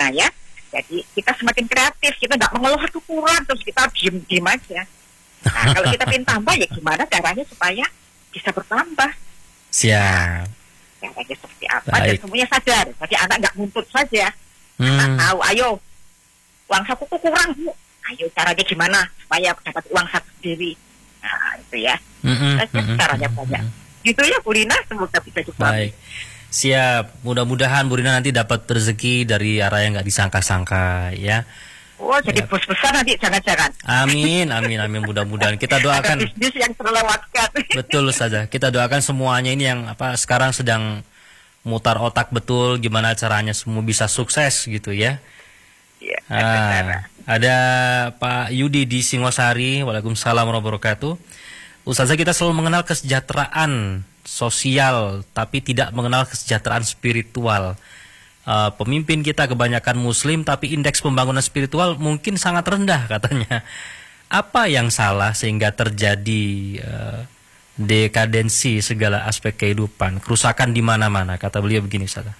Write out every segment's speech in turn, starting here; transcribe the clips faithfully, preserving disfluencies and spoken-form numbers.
Nah ya, jadi kita semakin kreatif, kita nggak mengeluh itu kurang terus kita diem-diem aja. Nah kalau kita pengen tambah ya gimana caranya supaya bisa bertambah? Siap. Caranya seperti apa? Baik. Dan semuanya sadar. Jadi anak nggak nguntut saja. Hmm. Anak tahu, ayo uang saku kurang bu. Ayo caranya gimana supaya dapat uang saku sendiri. Nah itu ya. Mm-mm, Saja mm-mm, caranya mm-mm, banyak. mm-mm. Gitu ya Bu Rina, semoga bisa juga. Baik. Siap. Mudah-mudahan Bu Rina nanti dapat rezeki dari arah yang nggak disangka-sangka ya. Oh jadi Ya. bos besar nanti jangan-jangan. Amin, amin, amin. Mudah-mudahan kita Ada doakan. bisnis yang terlewatkan. Betul saja. Kita doakan semuanya ini yang apa sekarang sedang mutar otak betul gimana caranya semua bisa sukses gitu ya. Iya. Ah, ada Pak Yudi di Singosari. Waalaikumsalam warahmatullahi wabarakatuh. Ustazah, kita selalu mengenal kesejahteraan sosial tapi tidak mengenal kesejahteraan spiritual. Uh, pemimpin kita kebanyakan muslim tapi indeks pembangunan spiritual mungkin sangat rendah katanya. Apa yang salah sehingga terjadi uh, dekadensi segala aspek kehidupan, kerusakan di mana-mana, kata beliau begini Ustazah.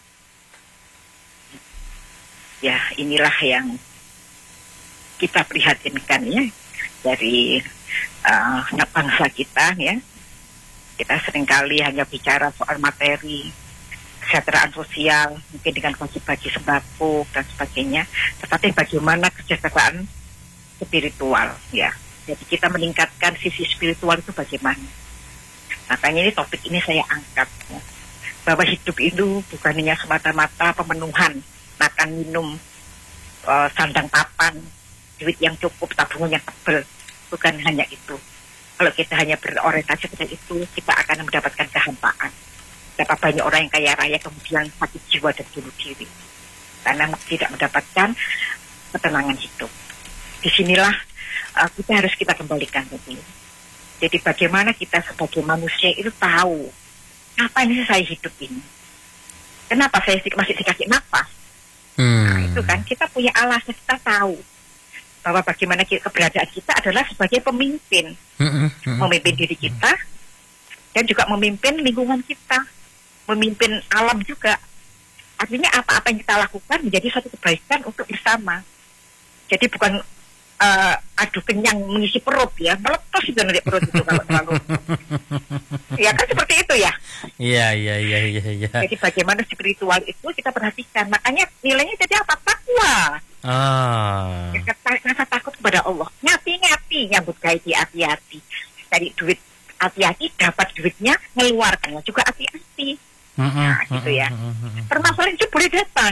Ya inilah yang kita prihatinkan ya dari uh, bangsa kita ya. Kita seringkali hanya bicara soal materi, kesejahteraan sosial, mungkin dengan bagi-bagi sembako dan sebagainya. Tetapi bagaimana kesejahteraan spiritual ya. Jadi kita meningkatkan sisi spiritual itu bagaimana. Makanya ini topik ini saya angkat ya. Bahwa hidup itu bukan hanya semata-mata pemenuhan makan minum, uh, sandang papan, duit yang cukup, tabungan yang tebal, bukan hanya itu. Kalau kita hanya berorientasi pada itu, kita akan mendapatkan kehampaan. Berapa banyak orang yang kaya raya kemudian sakit jiwa dan bunuh diri karena tidak mendapatkan ketenangan hidup. Disinilah uh, kita harus kita kembalikan tadi. Jadi bagaimana kita sebagai manusia itu tahu apa ini saya hidup ini, kenapa saya masih dikasih nafas. Hmm. Nah, itu kan kita punya alasan, kita tahu bahwa bagaimana keberadaan kita adalah sebagai pemimpin, Hmm, hmm. memimpin diri kita dan juga memimpin lingkungan kita, memimpin alam juga. Artinya apa-apa yang kita lakukan menjadi satu kebaikan untuk bersama. Jadi bukan uh, adu kenyang mengisi perut ya, meletus itu nanti perut itu kalau terlalu. Ya kan seperti itu ya. Iya, iya, iya, iya, iya. Jadi bagaimana spiritual itu kita perhatikan. Makanya nilainya jadi apa? Takwa. Ah. Rasa takut kepada Allah. Ngati-ngati, nyambut gaji hati-hati. Cari duit hati-hati, dapat duitnya, ngeluarkannya juga hati-hati. Nah, gitu ya. Permasalahan itu boleh datang.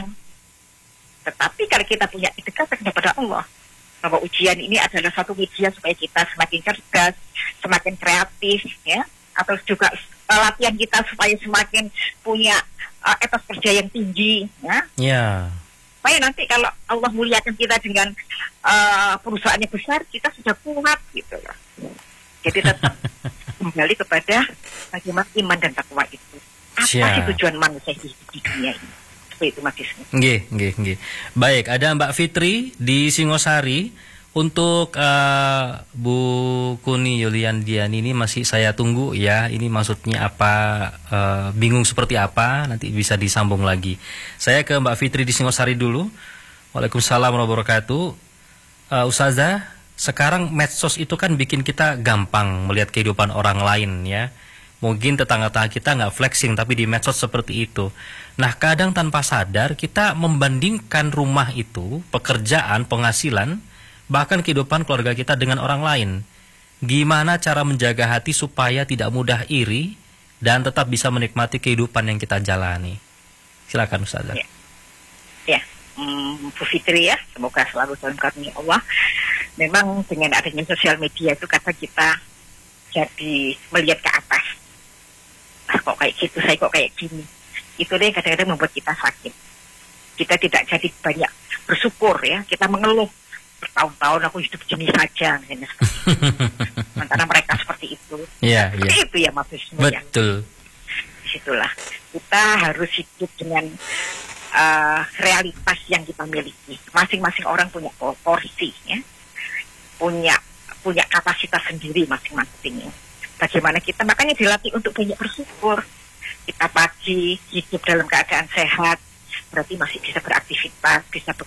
Tetapi kalau kita punya kedekatan kepada Allah, bahwa ujian ini adalah satu media supaya kita semakin cerdas, semakin kreatif, ya. Atau juga uh, latihan kita supaya semakin punya uh, etos kerja yang tinggi, ya. Ya. Supaya nanti kalau Allah muliakan kita dengan uh, perusahaannya besar, kita sudah kuat gitu loh. Jadi tetap kembali kepada bagaimana iman dan takwa itu. Apa Siap. sih tujuan manusia hidup di dunia ini? Seperti itu Mas Ismi. Nggih, nggih, nggih. Baik, ada Mbak Fitri di Singosari. Untuk uh, Bu Kuni Yulian Diani ini masih saya tunggu ya. Ini maksudnya apa, uh, bingung seperti apa, nanti bisa disambung lagi. Saya ke Mbak Fitri di Singosari dulu. Waalaikumsalam warahmatullahi wabarakatuh. uh, Ustazah, sekarang medsos itu kan bikin kita gampang melihat kehidupan orang lain ya. Mungkin tetangga-tetangga kita nggak flexing, tapi di medsos seperti itu. Nah, kadang tanpa sadar kita membandingkan rumah itu, pekerjaan, penghasilan, bahkan kehidupan keluarga kita dengan orang lain. Gimana cara menjaga hati supaya tidak mudah iri dan tetap bisa menikmati kehidupan yang kita jalani? Silakan Ustazah. Ya, ya. Hmm, Bu Fitri ya, semoga selalu dalam karunia Allah. Memang dengan adanya sosial media itu kata kita jadi melihat ke atas. Ah, kok kayak gitu, saya kok kayak gini. Itu deh kadang-kadang membuat kita sakit. Kita tidak jadi banyak bersyukur ya, kita mengeluh. Bertahun-tahun aku hidup jenis saja, misalnya. Sementara mereka seperti itu. Iya, seperti iya. itu ya Mas Wisnu. Betul. Ya. Disitulah kita harus hidup dengan uh, realitas yang kita miliki. Masing-masing orang punya porsi, ya, punya punya kapasitas sendiri masing-masing. Bagaimana kita makanya dilatih untuk banyak bersyukur. Kita pagi hidup dalam keadaan sehat, berarti masih bisa beraktivitas, bisa